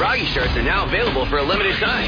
Froggy shirts are now available for a limited time.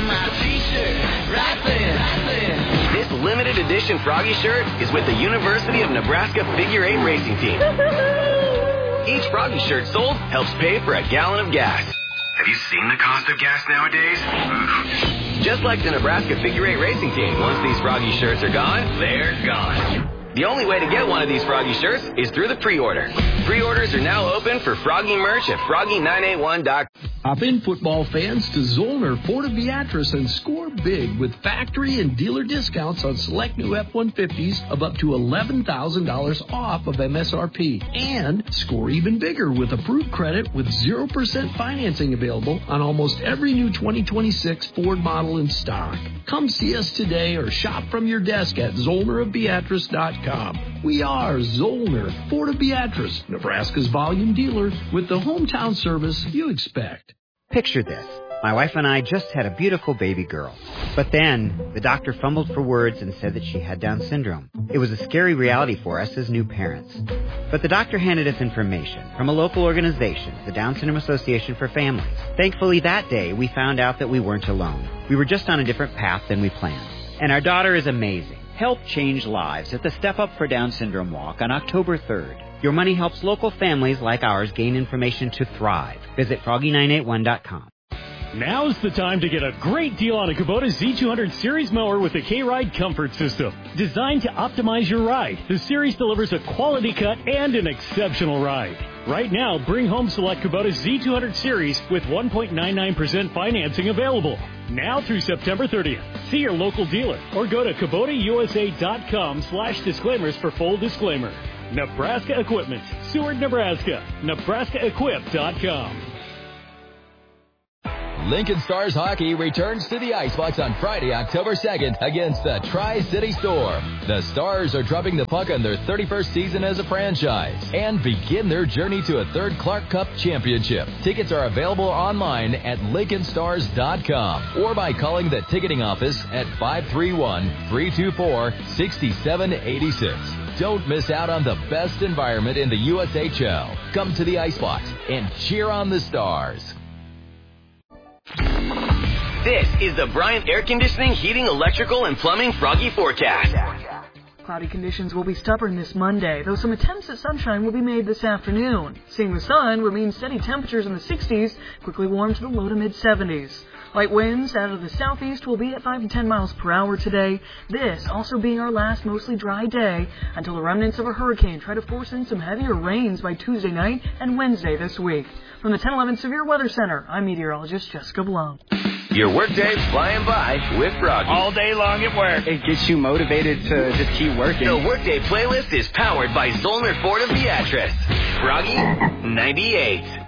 This limited edition Froggy shirt is with the University of Nebraska Figure 8 Racing Team. Each Froggy shirt sold helps pay for a gallon of gas. Have you seen the cost of gas nowadays? Just like the Nebraska Figure 8 Racing Team, once these Froggy shirts are gone, they're gone. The only way to get one of these Froggy shirts is through the pre-order. Pre-orders are now open for Froggy merch at Froggy981.com. Hop in, football fans, to Zollner Ford of Beatrice and score big with factory and dealer discounts on select new F-150s of up to $11,000 off of MSRP. And score even bigger with approved credit with 0% financing available on almost every new 2026 Ford model in stock. Come see us today or shop from your desk at ZollnerofBeatrice.com. We are Zollner Ford of Beatrice, Nebraska's volume dealer with the hometown service you expect. Picture this. My wife and I just had a beautiful baby girl. But then the doctor fumbled for words and said that she had Down syndrome. It was a scary reality for us as new parents. But the doctor handed us information from a local organization, the Down Syndrome Association for Families. Thankfully, that day, we found out that we weren't alone. We were just on a different path than we planned. And our daughter is amazing. Help change lives at the Step Up for Down Syndrome Walk on October 3rd. Your money helps local families like ours gain information to thrive. Visit Froggy981.com. Now's the time to get a great deal on a Kubota Z200 Series mower with the K-Ride Comfort System. Designed to optimize your ride, the Series delivers a quality cut and an exceptional ride. Right now, bring home select Kubota Z200 Series with 1.99% financing available. Now through September 30th. See your local dealer or go to KubotaUSA.com/disclaimers for full disclaimer. Nebraska Equipment, Seward, Nebraska. NebraskaEquip.com. Lincoln Stars Hockey returns to the Icebox on Friday, October 2nd against the Tri-City Storm. The Stars are dropping the puck on their 31st season as a franchise and begin their journey to a third Clark Cup championship. Tickets are available online at LincolnStars.com or by calling the ticketing office at 531-324-6786. Don't miss out on the best environment in the USHL. Come to the Icebox and cheer on the Stars. This is the Bryant Air Conditioning, Heating, Electrical, and Plumbing Froggy Forecast. Cloudy conditions will be stubborn this Monday, though some attempts at sunshine will be made this afternoon. Seeing the sun will mean steady temperatures in the 60s, quickly warm to the low to mid-70s. Light winds out of the southeast will be at 5 to 10 miles per hour today. This also being our last mostly dry day until the remnants of a hurricane try to force in some heavier rains by Tuesday night and Wednesday this week. From the 1011 Severe Weather Center, I'm meteorologist Jessica Blum. Your workday's flying by with Froggy. All day long at work. It gets you motivated to just keep working. The Workday playlist is powered by Zollner Ford of Beatrice. Froggy 98.